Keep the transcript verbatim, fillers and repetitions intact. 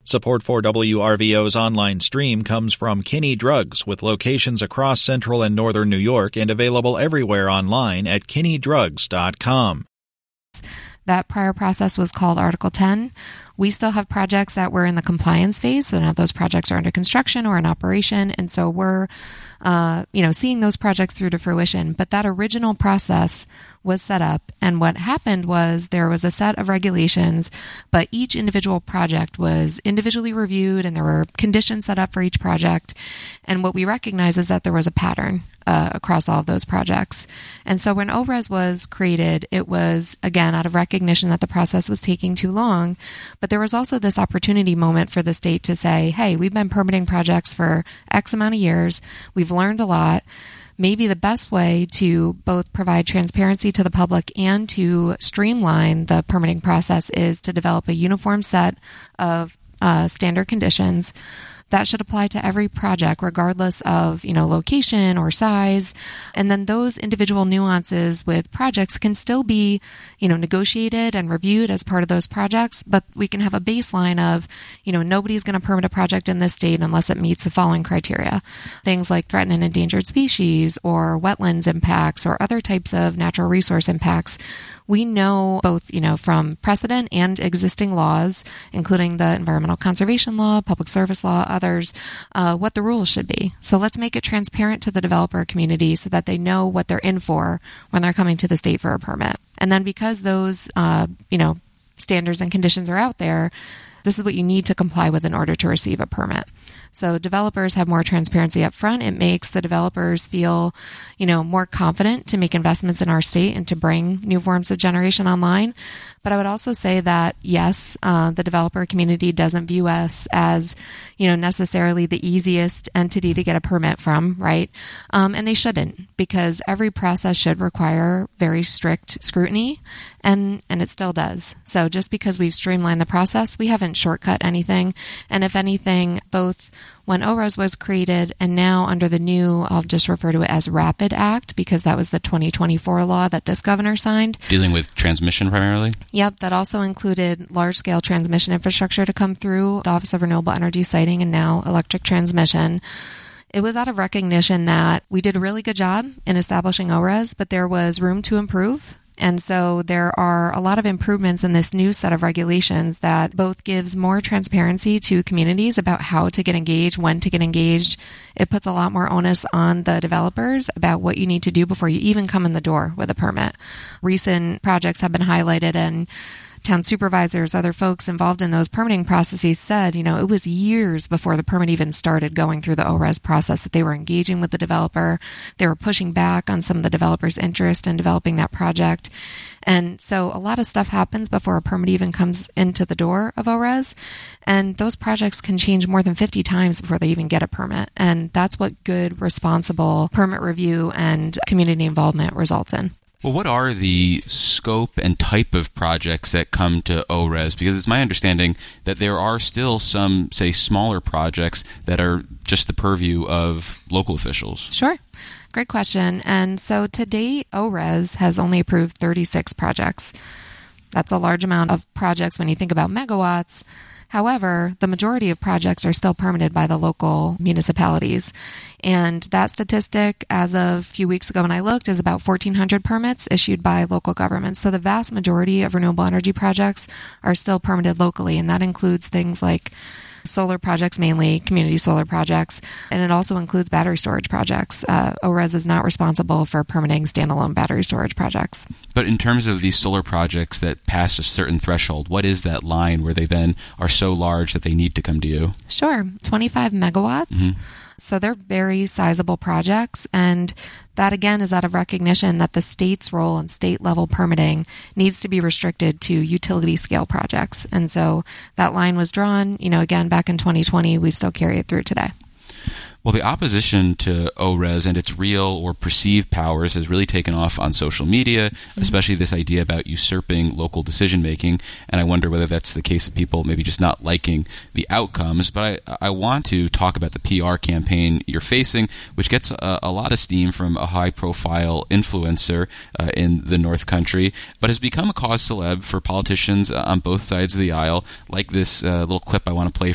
Support for W R V O's online stream comes from Kinney Drugs, with locations across central and northern New York and available everywhere online at kinney drugs dot com. That prior process was called Article ten. We still have projects that were in the compliance phase, so now those projects are under construction or in operation, and so we're, uh, you know, seeing those projects through to fruition. But that original process was set up, and what happened was there was a set of regulations, but each individual project was individually reviewed, and there were conditions set up for each project. And what we recognize is that there was a pattern uh, across all of those projects. And so when O R E S was created, it was, again, out of recognition that the process was taking too long, but there was also this opportunity moment for the state to say, hey, we've been permitting projects for X amount of years. We've learned a lot. Maybe the best way to both provide transparency to the public and to streamline the permitting process is to develop a uniform set of uh, standard conditions that should apply to every project, regardless of, you know, location or size. And then those individual nuances with projects can still be, you know, negotiated and reviewed as part of those projects, but we can have a baseline of, you know, nobody's going to permit a project in this state unless it meets the following criteria. Things like threatened and endangered species or wetlands impacts or other types of natural resource impacts. We know both, you know, from precedent and existing laws, including the environmental conservation law, public service law, others, uh, what the rules should be. So let's make it transparent to the developer community so that they know what they're in for when they're coming to the state for a permit. And then because those, uh, you know, standards and conditions are out there, this is what you need to comply with in order to receive a permit. So developers have more transparency up front. It makes the developers feel, you know, more confident to make investments in our state and to bring new forms of generation online. But I would also say that, yes, uh, the developer community doesn't view us as, you know, necessarily the easiest entity to get a permit from, right? Um, and they shouldn't, because every process should require very strict scrutiny, and, and it still does. So just because we've streamlined the process, we haven't shortcut anything. And if anything, both when O R E S was created and now under the new, I'll just refer to it as RAPID Act, because that was the twenty twenty-four law that this governor signed. Dealing with transmission primarily? Yep, that also included large-scale transmission infrastructure to come through the Office of Renewable Energy Siting and now electric transmission. It was out of recognition that we did a really good job in establishing O R E S, but there was room to improve. And so there are a lot of improvements in this new set of regulations that both gives more transparency to communities about how to get engaged, when to get engaged. It puts a lot more onus on the developers about what you need to do before you even come in the door with a permit. Recent projects have been highlighted, and town supervisors, other folks involved in those permitting processes said, you know, it was years before the permit even started going through the O R E S process that they were engaging with the developer. They were pushing back on some of the developer's interest in developing that project. And so a lot of stuff happens before a permit even comes into the door of O R E S. And those projects can change more than fifty times before they even get a permit. And that's what good, responsible permit review and community involvement results in. Well, what are the scope and type of projects that come to O R E S? Because it's my understanding that there are still some, say, smaller projects that are just the purview of local officials. Sure. Great question. And so to date, O R E S has only approved thirty-six projects. That's a large amount of projects when you think about megawatts. However, the majority of projects are still permitted by the local municipalities. And that statistic, as of a few weeks ago when I looked, is about fourteen hundred permits issued by local governments. So the vast majority of renewable energy projects are still permitted locally, and that includes things like solar projects, mainly community solar projects, and it also includes battery storage projects. Uh, O R E S is not responsible for permitting standalone battery storage projects. But in terms of these solar projects that pass a certain threshold, what is that line where they then are so large that they need to come to you? Sure. twenty-five megawatts. Mm-hmm. So they're very sizable projects, and that again is out of recognition that the state's role in state level permitting needs to be restricted to utility scale projects. And so that line was drawn, you know, again, back in twenty twenty. We still carry it through today. Well, the opposition to O R E S and its real or perceived powers has really taken off on social media, mm-hmm. especially this idea about usurping local decision-making. And I wonder whether that's the case of people maybe just not liking the outcomes. But I, I want to talk about the P R campaign you're facing, which gets a, a lot of steam from a high-profile influencer uh, in the North Country, but has become a cause celeb for politicians uh, on both sides of the aisle, like this uh, little clip I want to play